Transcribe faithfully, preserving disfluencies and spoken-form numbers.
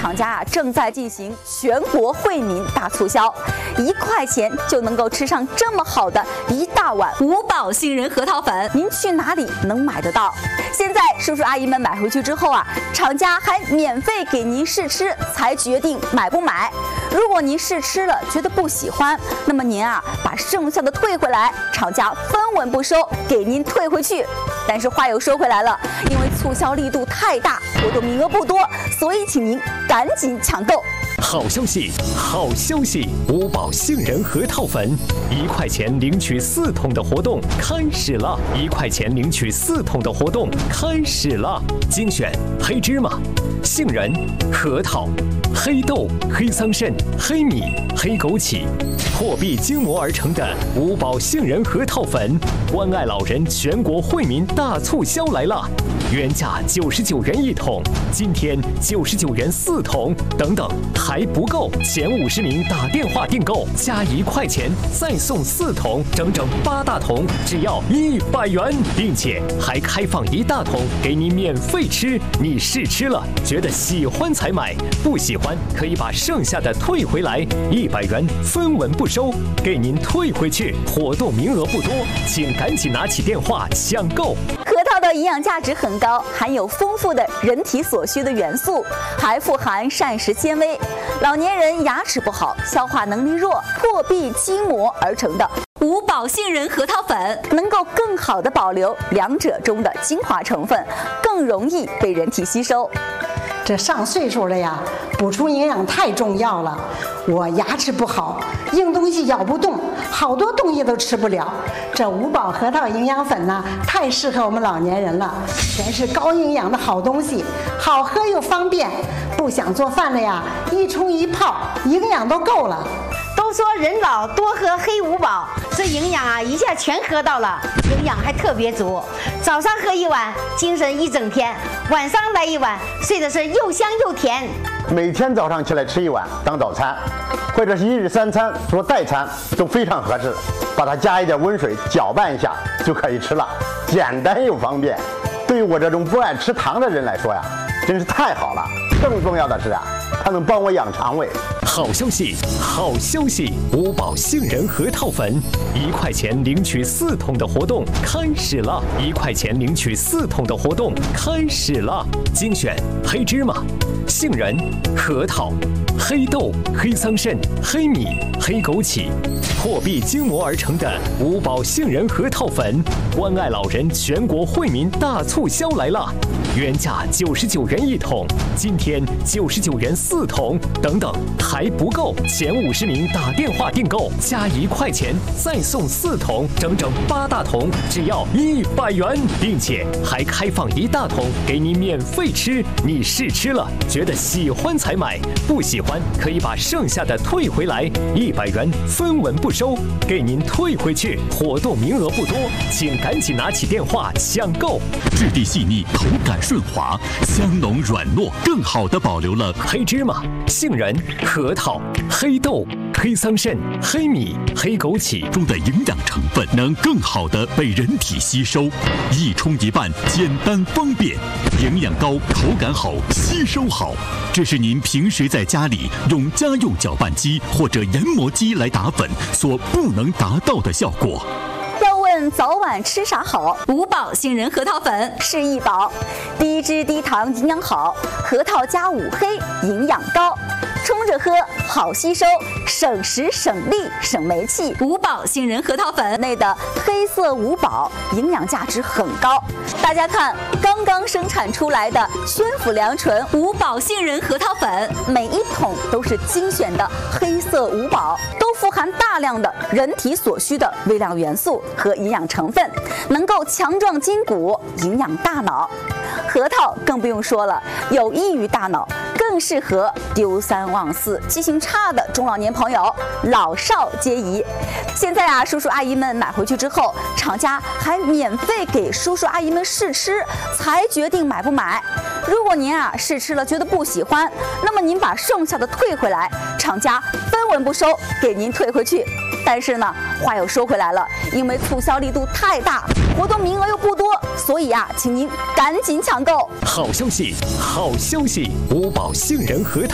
厂家啊正在进行全国惠民大促销，一块钱就能够吃上这么好的一大碗五宝杏仁核桃粉，您去哪里能买得到？现在叔叔阿姨们买回去之后啊，厂家还免费给您试吃，才决定买不买。如果您试吃了觉得不喜欢，那么您啊把剩下的退回来，厂家分文不收，给您退回去。但是话又说回来了，因为促销力度太大，活动名额不多，所以请您赶紧抢购。 好消息，好消息！五宝杏仁核桃粉，一块钱领取四桶的活动开始了！一块钱领取四桶的活动开始了！精选黑芝麻、杏仁、核桃、黑豆、黑桑葚、黑米、黑枸杞，破壁精磨而成的五宝杏仁核桃粉，关爱老人全国惠民大促销来了！原价九十九元一桶，今天九十九元四桶，等等还不够，前五十名打电话订购加一块钱再送四桶，整整八大桶，只要一百元，并且还开放一大桶给你免费吃。你试吃了觉得喜欢才买，不喜欢可以把剩下的退回来，一百元分文不收，给您退回去。活动名额不多，请赶紧拿起电话抢购。 核桃的营养价值很高，含有丰富的人体所需的元素，还富含膳食纤维。老年人牙齿不好、消化能力弱、破壁筋膜而成的五宝杏仁核桃粉，能够更好的保留两者中的精华成分，更容易被人体吸收。 这上岁数了呀，补充营养太重要了。我牙齿不好，硬东西咬不动，好多东西都吃不了。这五宝核桃营养粉呢，太适合我们老年人了，全是高营养的好东西，好喝又方便。不想做饭了呀，一冲一泡，营养都够了。 都说人老多喝黑五宝，这营养啊一下全喝到了，营养还特别足。早上喝一碗，精神一整天；晚上来一碗，睡的是又香又甜。 每天早上起来吃一碗当早餐，或者是一日三餐做代餐都非常合适。把它加一点温水搅拌一下就可以吃了，简单又方便。对于我这种不爱吃糖的人来说呀，真是太好了。更重要的是啊，它能帮我养肠胃。 好消息，好消息！五宝杏仁核桃粉，一块钱领取四桶的活动开始了！一块钱领取四桶的活动开始了！精选黑芝麻、杏仁、核桃、黑豆、黑桑葚、黑米、黑枸杞，破壁精磨而成的五宝杏仁核桃粉，关爱老人全国惠民大促销来了！原价九十九元一桶，今天九十九元四桶，等等还不够，前五十名打电话订购加一块钱再送四桶，整整八大桶，只要一百元，并且还开放一大桶给你免费吃。你试吃了觉得喜欢才买，不喜欢可以把剩下的退回来，一百元分文不收，给您退回去。活动名额不多，请赶紧拿起电话抢购。 质地细腻，口感顺滑，香浓软糯，更好地保留了黑芝麻、杏仁、核桃、黑豆、黑桑葚、黑米、黑枸杞中的营养成分，能更好地被人体吸收。一冲一拌，简单方便，营养高，口感好，吸收好。这是您平时在家里用家用搅拌机或者研磨机来打粉所不能达到的效果。 早晚吃啥好？五宝杏仁核桃粉是一宝，低脂低糖营养好，核桃加五黑营养高，冲着喝好吸收，省时省力省煤气。五宝杏仁核桃粉内的黑色五宝营养价值很高，大家看刚刚生产出来的宣府良醇五宝杏仁核桃粉，每一桶都是精选的黑色五宝，都富含大量的人体所需的微量元素和营养成分，能够强壮筋骨，营养大脑。核桃更不用说了，有益于大脑，更适合丢三忘四、记性差的中老年朋友，老少皆宜。现在啊，叔叔阿姨们买回去之后，厂家还免费给叔叔阿姨们试吃，才决定买不买。如果您啊试吃了觉得不喜欢，那么您把剩下的退回来，厂家分文不收，给您退回去。但是呢，话又说回来了，因为促销力度太大，活动名额又不多，所以啊，请您赶紧抢购。 好消息，好消息！五宝杏仁核桃